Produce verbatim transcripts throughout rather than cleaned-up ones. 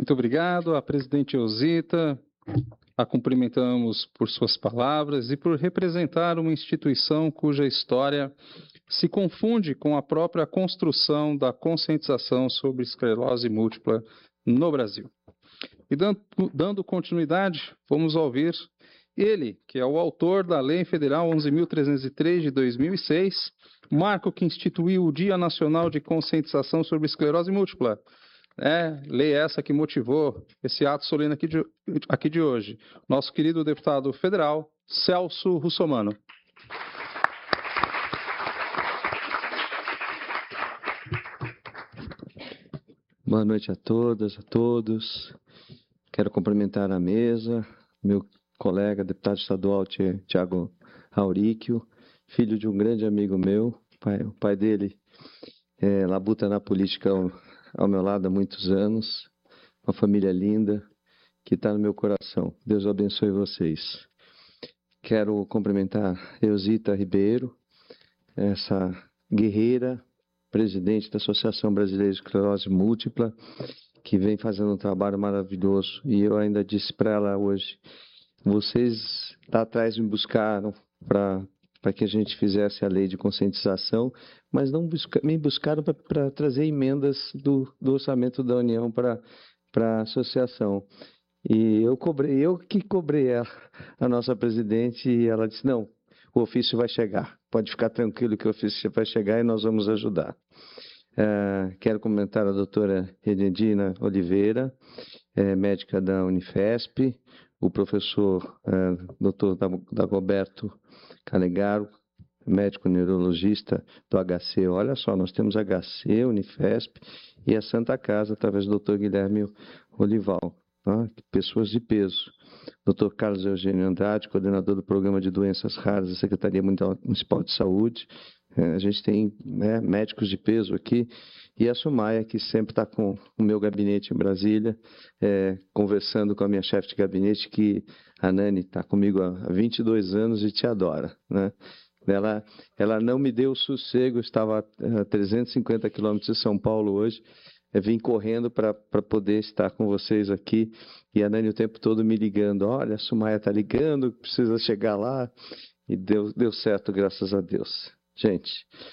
Muito obrigado à presidente Eusita, a cumprimentamos por suas palavras e por representar uma instituição cuja história se confunde com a própria construção da conscientização sobre esclerose múltipla no Brasil. E dando, dando continuidade, vamos ouvir ele, que é o autor da Lei Federal onze mil trezentos e três de dois mil e seis, marco que instituiu o Dia Nacional de Conscientização sobre Esclerose Múltipla. É, lei essa que motivou esse ato solene aqui de, aqui de hoje. Nosso querido deputado federal, Celso Russomano. Boa noite a todas, a todos. Quero cumprimentar a mesa, meu colega, deputado estadual Tiago Auríquio, filho de um grande amigo meu. Pai, o pai dele é, labuta na política ao, ao meu lado há muitos anos. Uma família linda que está no meu coração. Deus abençoe vocês. Quero cumprimentar Eusita Ribeiro, essa guerreira, presidente da Associação Brasileira de Esclerose Múltipla, que vem fazendo um trabalho maravilhoso. E eu ainda disse para ela hoje, vocês lá atrás me buscaram para para que a gente fizesse a lei de conscientização, mas não busca, me buscaram para trazer emendas do, do orçamento da União para a associação. E eu cobrei, eu que cobrei ela, a nossa presidente, e ela disse, não, o ofício vai chegar, pode ficar tranquilo que o ofício vai chegar e nós vamos ajudar. Uh, quero comentar a doutora Edendina Oliveira, é, médica da Unifesp, o professor uh, doutor Dagoberto Calegaro, médico neurologista do H C. Olha só, nós temos H C, Unifesp e a Santa Casa, através do doutor Guilherme Olival, tá? Pessoas de peso. doutor Carlos Eugênio Andrade, coordenador do Programa de Doenças Raras da Secretaria Municipal de Saúde. A gente tem, né, médicos de peso aqui, e a Sumaia, que sempre está com o meu gabinete em Brasília, é, conversando com a minha chefe de gabinete, que a Nani está comigo há vinte e dois anos e te adora, né? Ela, ela não me deu sossego, estava a trezentos e cinquenta quilômetros de São Paulo hoje, eu vim correndo para poder estar com vocês aqui, e a Nani o tempo todo me ligando, olha, a Sumaia está ligando, precisa chegar lá, e deu, deu certo, graças a Deus. Gente,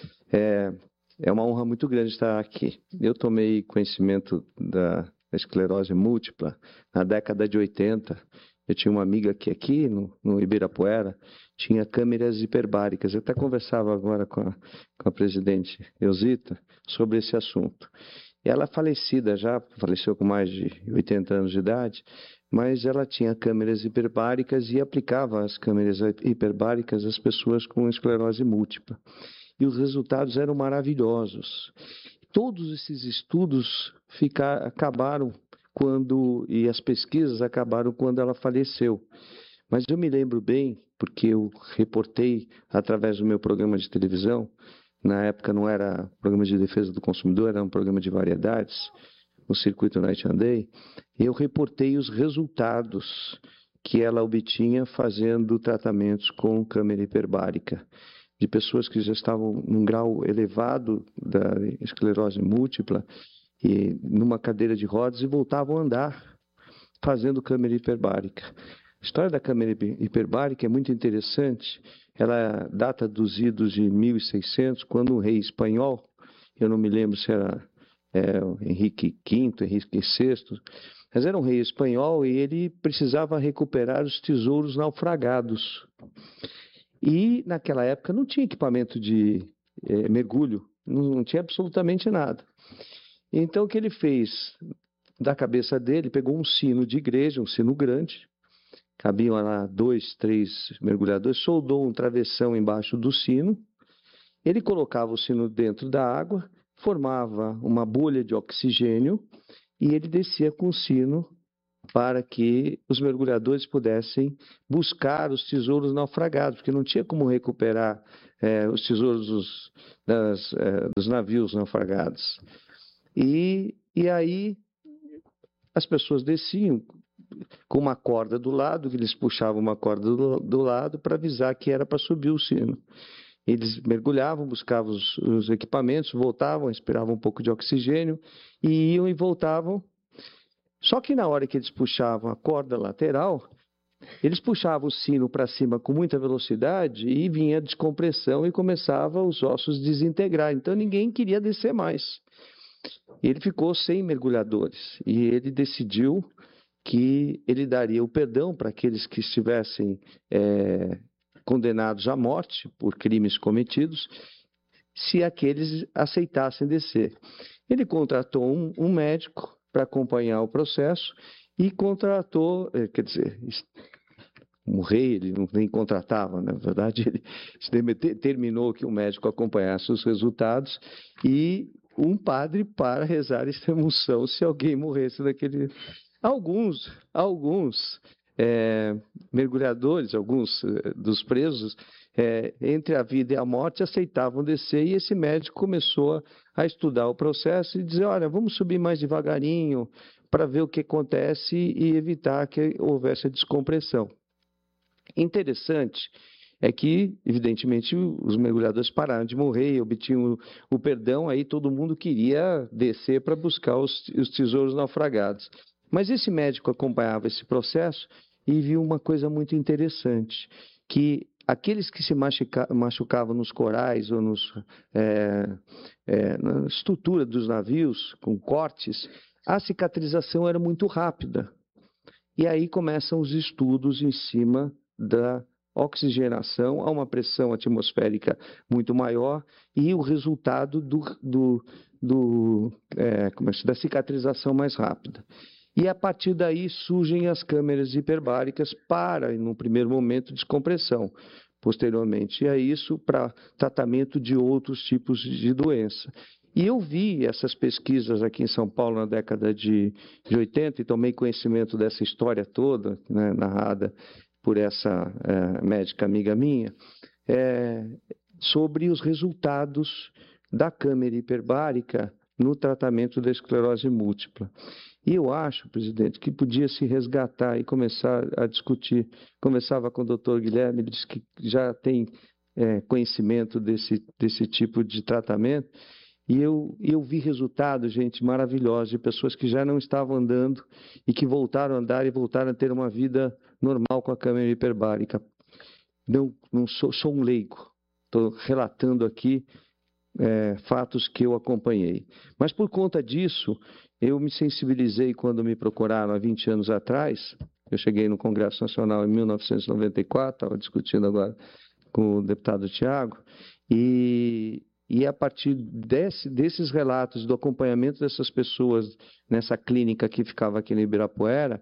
é, é uma honra muito grande estar aqui. Eu tomei conhecimento da esclerose múltipla na década de oitenta. Eu tinha uma amiga que aqui no, no Ibirapuera tinha câmeras hiperbáricas. Eu até conversava agora com a, com a presidente Eusita sobre esse assunto. Ela falecida já, faleceu com mais de oitenta anos de idade, mas ela tinha câmeras hiperbáricas e aplicava as câmeras hiperbáricas às pessoas com esclerose múltipla. E os resultados eram maravilhosos. Todos esses estudos ficar, acabaram quando, e as pesquisas acabaram quando ela faleceu. Mas eu me lembro bem, porque eu reportei através do meu programa de televisão, na época não era programa de defesa do consumidor, era um programa de variedades, no Circuito Night and Day, eu reportei os resultados que ela obtinha fazendo tratamentos com câmera hiperbárica, de pessoas que já estavam num grau elevado da esclerose múltipla, e numa cadeira de rodas, e voltavam a andar fazendo câmera hiperbárica. A história da câmera hiperbárica é muito interessante. Ela data dos idos de mil e seiscentos, quando um rei espanhol, eu não me lembro se era é, Henrique quinto, Henrique sexto, mas era um rei espanhol e ele precisava recuperar os tesouros naufragados. E naquela época não tinha equipamento de é, mergulho, não, não tinha absolutamente nada. Então o que ele fez? Da cabeça dele, pegou um sino de igreja, um sino grande, cabiam lá dois, três mergulhadores, soldou um travessão embaixo do sino, ele colocava o sino dentro da água, formava uma bolha de oxigênio e ele descia com o sino para que os mergulhadores pudessem buscar os tesouros naufragados, porque não tinha como recuperar é, os tesouros dos, das, é, dos navios naufragados. E, e aí as pessoas desciam com uma corda do lado, que eles puxavam uma corda do, do lado para avisar que era para subir o sino. Eles mergulhavam, buscavam os, os equipamentos, voltavam, respiravam um pouco de oxigênio e iam e voltavam, Só que na hora que eles puxavam a corda lateral, eles puxavam o sino para cima com muita velocidade e vinha a descompressão e começava os ossos desintegrar. Então ninguém queria descer mais. Ele ficou sem mergulhadores e ele decidiu que ele daria o perdão para aqueles que estivessem é, condenados à morte por crimes cometidos, se aqueles aceitassem descer. Ele contratou um, um médico para acompanhar o processo e contratou, quer dizer, um rei, ele não nem contratava, na verdade, ele terminou que o médico acompanhasse os resultados e um padre para rezar extremunção se alguém morresse naquele... Alguns, alguns é, mergulhadores, alguns é, dos presos, é, entre a vida e a morte, aceitavam descer e esse médico começou a estudar o processo e dizer, olha, vamos subir mais devagarinho para ver o que acontece e evitar que houvesse a descompressão. Interessante é que, evidentemente, os mergulhadores pararam de morrer e obtinham o, o perdão, aí todo mundo queria descer para buscar os, os tesouros naufragados. Mas esse médico acompanhava esse processo e viu uma coisa muito interessante, que aqueles que se machuca, machucavam nos corais ou nos, é, é, na estrutura dos navios, com cortes, a cicatrização era muito rápida. E aí começam os estudos em cima da oxigenação a uma pressão atmosférica muito maior e o resultado do, do, do, é, como é, da cicatrização mais rápida. E a partir daí surgem as câmeras hiperbáricas para, no primeiro momento, descompressão. Posteriormente a isso, para tratamento de outros tipos de doença. E eu vi essas pesquisas aqui em São Paulo na década de, de oitenta e tomei conhecimento dessa história toda, né, narrada por essa é, médica amiga minha, é, sobre os resultados da câmera hiperbárica no tratamento da esclerose múltipla. E eu acho, presidente, que podia se resgatar e começar a discutir. Conversava com o doutor Guilherme, ele disse que já tem é, conhecimento desse, desse tipo de tratamento, e eu, eu vi resultados, gente, maravilhosos, de pessoas que já não estavam andando e que voltaram a andar e voltaram a ter uma vida normal com a câmera hiperbárica. Não, não sou, sou um leigo, estou relatando aqui é, fatos que eu acompanhei. Mas por conta disso, eu me sensibilizei quando me procuraram há vinte anos atrás. Eu cheguei no Congresso Nacional em mil novecentos e noventa e quatro, estava discutindo agora com o deputado Tiago, e, e a partir desse, desses relatos, do acompanhamento dessas pessoas nessa clínica que ficava aqui no Ibirapuera,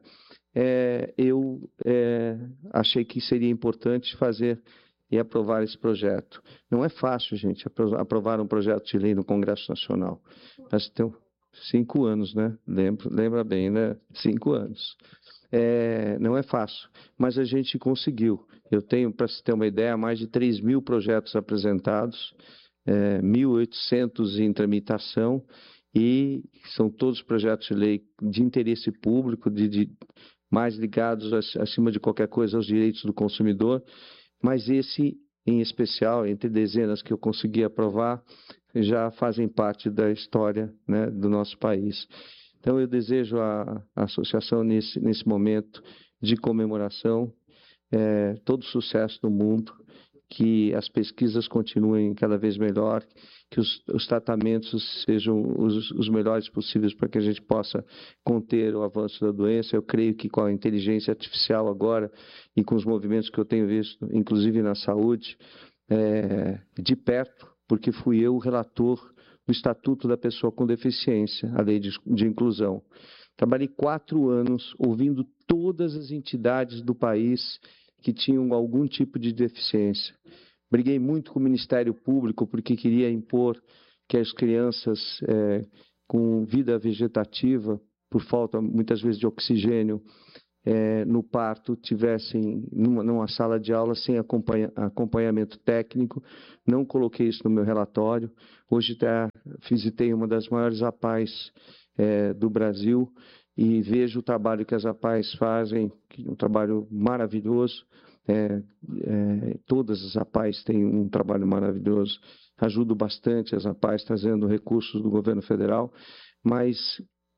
é, eu é, achei que seria importante fazer e aprovar esse projeto. Não é fácil, gente, aprovar um projeto de lei no Congresso Nacional. Nós temos cinco anos, né? Lembra, lembra bem, né? Cinco anos. É, não é fácil, mas a gente conseguiu. Eu tenho, para se ter uma ideia, mais de três mil projetos apresentados, é, mil e oitocentos em tramitação, e são todos projetos de lei de interesse público, de, de, mais ligados, acima de qualquer coisa, aos direitos do consumidor, mas esse, em especial, entre dezenas que eu consegui aprovar, já fazem parte da história, né, do nosso país. Então, eu desejo à associação, nesse, nesse momento de comemoração, é, todo sucesso no mundo, que as pesquisas continuem cada vez melhor, que os, os tratamentos sejam os, os melhores possíveis para que a gente possa conter o avanço da doença. Eu creio que com a inteligência artificial agora e com os movimentos que eu tenho visto, inclusive na saúde, é, de perto, porque fui eu o relator do Estatuto da Pessoa com Deficiência, a Lei de, de Inclusão. Trabalhei quatro anos ouvindo todas as entidades do país que tinham algum tipo de deficiência. Briguei muito com o Ministério Público porque queria impor que as crianças é, com vida vegetativa, por falta muitas vezes de oxigênio, é, no parto, tivessem numa, numa sala de aula sem acompanha, acompanhamento técnico. Não coloquei isso no meu relatório. Hoje até visitei uma das maiores A P As é, do Brasil e vejo o trabalho que as A P As fazem, que é um trabalho maravilhoso. É, é, todas as A P As têm um trabalho maravilhoso. Ajudo bastante as A P As trazendo recursos do governo federal, mas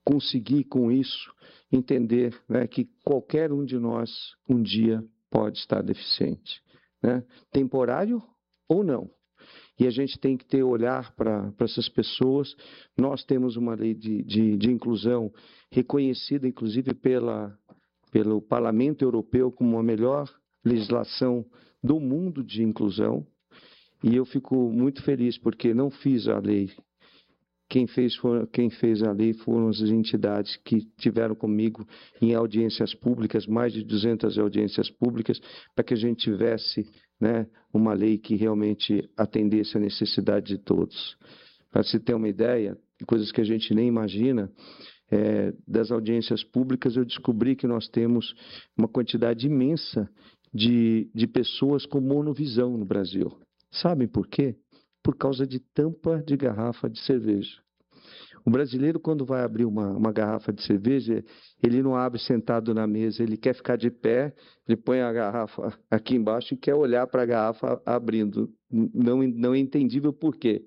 conseguir com isso entender, né, que qualquer um de nós um dia pode estar deficiente, né? Temporário ou não. E a gente tem que ter olhar para essas pessoas. Nós temos uma lei de, de, de inclusão reconhecida, inclusive, pela, pelo Parlamento Europeu como a melhor legislação do mundo de inclusão. E eu fico muito feliz porque não fiz a lei. Quem fez, for, quem fez a lei foram as entidades que tiveram comigo em audiências públicas, mais de duzentas audiências públicas, para que a gente tivesse, né, uma lei que realmente atendesse a necessidade de todos. Para se ter uma ideia, coisas que a gente nem imagina, é, das audiências públicas eu descobri que nós temos uma quantidade imensa de, de pessoas com monovisão no Brasil. Sabem por quê? Por causa de tampa de garrafa de cerveja. O brasileiro, quando vai abrir uma, uma garrafa de cerveja, ele não abre sentado na mesa, ele quer ficar de pé, ele põe a garrafa aqui embaixo e quer olhar para a garrafa abrindo. Não, não é entendível por quê.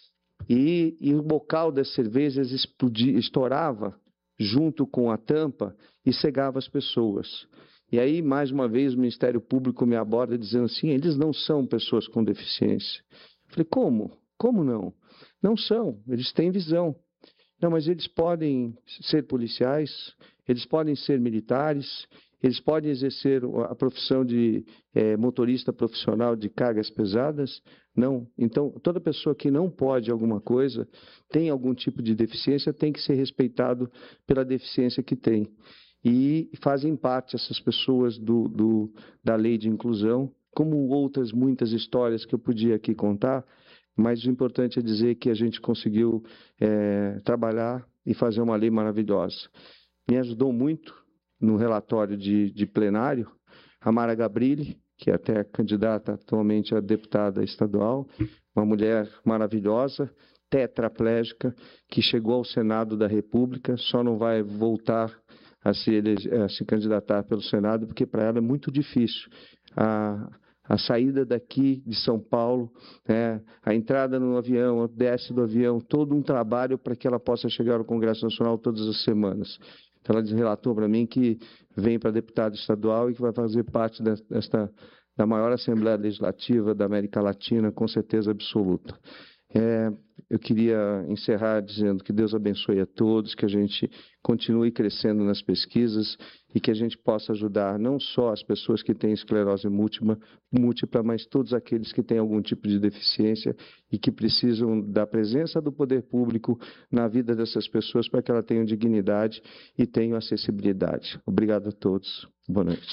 E, e o bocal das cervejas explodia, estourava junto com a tampa e cegava as pessoas. E aí, mais uma vez, o Ministério Público me aborda dizendo assim, eles não são pessoas com deficiência. Falei, como? Como não? Não são, eles têm visão. Não, mas eles podem ser policiais, eles podem ser militares, eles podem exercer a profissão de é, motorista profissional de cargas pesadas? Não. Então, toda pessoa que não pode alguma coisa, tem algum tipo de deficiência, tem que ser respeitado pela deficiência que tem. E fazem parte essas pessoas do, do, da lei de inclusão, como outras muitas histórias que eu podia aqui contar, mas o importante é dizer que a gente conseguiu é, trabalhar e fazer uma lei maravilhosa. Me ajudou muito no relatório de, de plenário a Mara Gabrilli, que é até candidata atualmente a deputada estadual, uma mulher maravilhosa, tetraplégica, que chegou ao Senado da República, só não vai voltar a se, elege, a se candidatar pelo Senado, porque para ela é muito difícil a, a saída daqui de São Paulo, né, a entrada no avião, o desce do avião, todo um trabalho para que ela possa chegar ao Congresso Nacional todas as semanas. Então, ela relatou para mim que vem para deputado estadual e que vai fazer parte desta, da maior Assembleia Legislativa da América Latina, com certeza absoluta. É, eu queria encerrar dizendo que Deus abençoe a todos, que a gente continue crescendo nas pesquisas e que a gente possa ajudar não só as pessoas que têm esclerose múltipla, múltipla, mas todos aqueles que têm algum tipo de deficiência e que precisam da presença do poder público na vida dessas pessoas para que elas tenham dignidade e tenham acessibilidade. Obrigado a todos. Boa noite.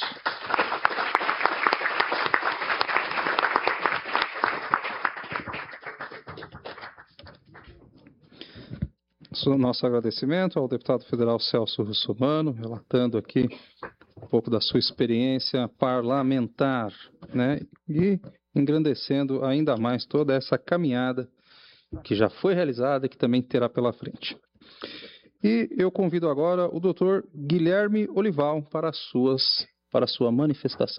Nosso agradecimento ao deputado federal Celso Russomano, relatando aqui um pouco da sua experiência parlamentar, né, e engrandecendo ainda mais toda essa caminhada que já foi realizada e que também terá pela frente. E eu convido agora o doutor Guilherme Olival para, suas, para a sua manifestação.